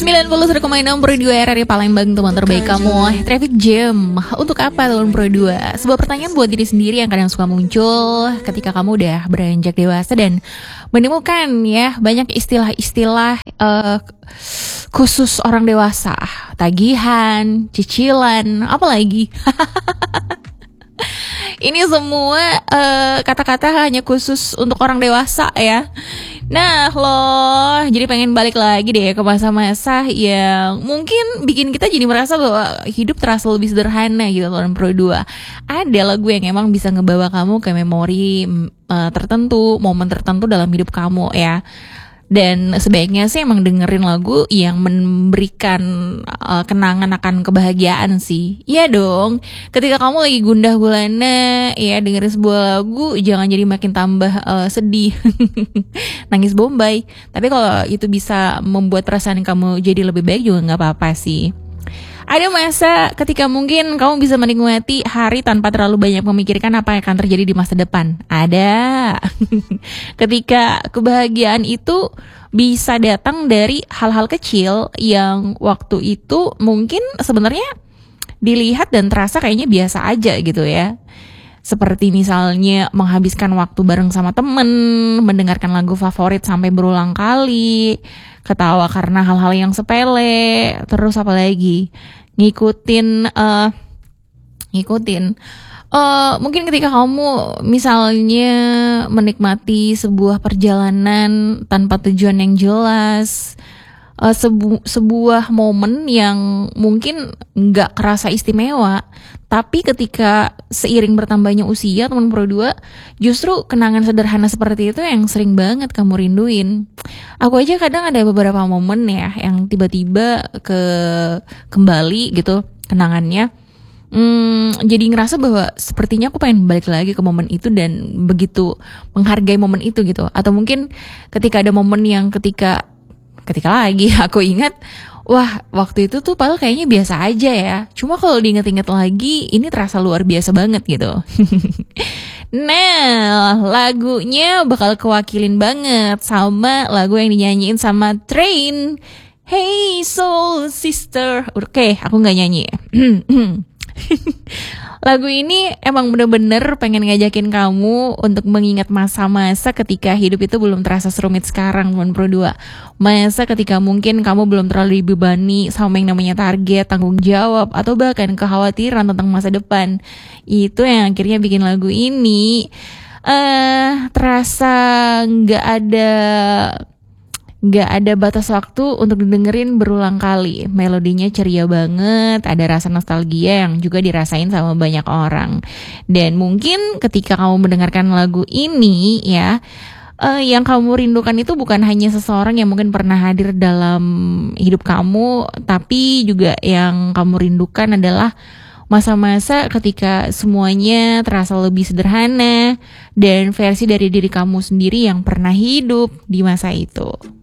91,6 Pro 2 RRI Palembang, teman terbaik kamu. Traffic Jam, untuk apa tahun Pro 2? Sebuah pertanyaan buat diri sendiri yang kadang suka muncul ketika kamu udah beranjak dewasa dan menemukan ya banyak istilah-istilah khusus orang dewasa. Tagihan, cicilan, apalagi. Ini semua kata-kata hanya khusus untuk orang dewasa ya. Nah loh, jadi pengen balik lagi deh ke masa-masa yang mungkin bikin kita jadi merasa bahwa hidup terasa lebih sederhana gitu tahun Pro 2. Ada lagu yang emang bisa ngebawa kamu ke memori tertentu, momen tertentu dalam hidup kamu ya. Dan sebaiknya sih emang dengerin lagu yang memberikan kenangan akan kebahagiaan sih. Iya dong, ketika kamu lagi gundah gulana ya dengerin sebuah lagu, jangan jadi makin tambah sedih nangis bombay. Tapi kalau itu bisa membuat perasaan kamu jadi lebih baik juga gak apa-apa sih. Ada masa ketika mungkin kamu bisa menikmati hari tanpa terlalu banyak memikirkan apa yang akan terjadi di masa depan. Ada. Ketika kebahagiaan itu bisa datang dari hal-hal kecil yang waktu itu mungkin sebenarnya dilihat dan terasa kayaknya biasa aja gitu ya. Seperti misalnya menghabiskan waktu bareng sama temen, mendengarkan lagu favorit sampai berulang kali, ketawa karena hal-hal yang sepele, terus apa lagi? Ngikutin mungkin ketika kamu misalnya menikmati sebuah perjalanan tanpa tujuan yang jelas, sebuah momen yang mungkin nggak kerasa istimewa, tapi ketika seiring bertambahnya usia teman Pro 2, justru kenangan sederhana seperti itu yang sering banget kamu rinduin. Aku aja kadang ada beberapa momen ya yang tiba-tiba kembali gitu kenangannya. Jadi ngerasa bahwa sepertinya aku pengen balik lagi ke momen itu dan begitu menghargai momen itu gitu. Atau mungkin ketika ada momen yang ketika lagi aku ingat, wah waktu itu tuh padahal kayaknya biasa aja ya. Cuma kalau diinget-inget lagi, ini terasa luar biasa banget gitu. Nah, lagunya bakal kewakilin banget sama lagu yang dinyanyiin sama Train. Hey Soul Sister. Oke, aku gak nyanyi. Lagu ini emang bener-bener pengen ngajakin kamu untuk mengingat masa-masa ketika hidup itu belum terasa serumit sekarang, teman Pro 2. Masa ketika mungkin kamu belum terlalu dibebani sama yang namanya target, tanggung jawab, atau bahkan kekhawatiran tentang masa depan. Itu yang akhirnya bikin lagu ini terasa nggak ada batas waktu untuk didengerin berulang kali. Melodinya ceria banget, ada rasa nostalgia yang juga dirasain sama banyak orang. Dan mungkin ketika kamu mendengarkan lagu ini ya, yang kamu rindukan itu bukan hanya seseorang yang mungkin pernah hadir dalam hidup kamu, tapi juga yang kamu rindukan adalah masa-masa ketika semuanya terasa lebih sederhana dan versi dari diri kamu sendiri yang pernah hidup di masa itu.